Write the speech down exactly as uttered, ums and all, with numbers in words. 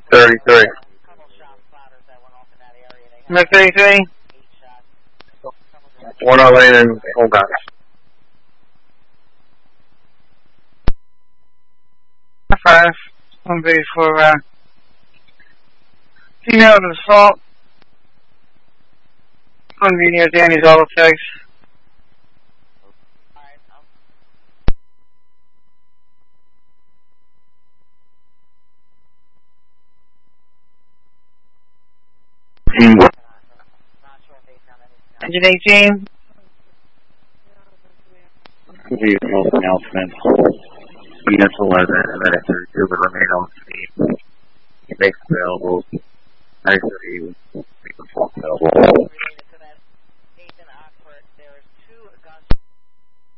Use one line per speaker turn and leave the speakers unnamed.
thirty-three.
Number thirty-three.
One on lane and hold on.
Five. One B for uh, female of assault. One B near Danny's auto tags. Engine eighteen.
The announcement. Units eleven and then thirty-two would remain on scene. He makes available. nine thirty would make the full available.
Agent Oxford, there is two guns.